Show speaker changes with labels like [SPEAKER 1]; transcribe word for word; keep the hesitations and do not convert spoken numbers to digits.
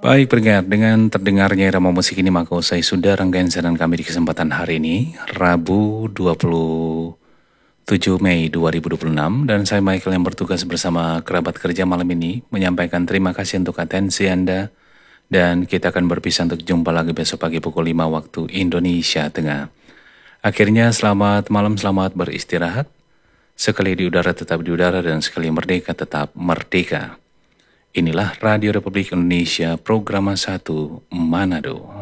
[SPEAKER 1] Baik pendengar, dengan terdengarnya irama musik ini maka usai sudah rangkaian siaran kami di kesempatan hari ini, Rabu dua puluh tujuh Mei dua ribu dua puluh enam, dan saya Michael yang bertugas bersama kerabat kerja malam ini menyampaikan terima kasih untuk atensi Anda, dan kita akan berpisah untuk jumpa lagi besok pagi pukul lima waktu Indonesia Tengah. Akhirnya selamat malam, selamat beristirahat, sekali di udara tetap di udara, dan sekali merdeka tetap merdeka. Inilah Radio Republik Indonesia, Program satu Manado.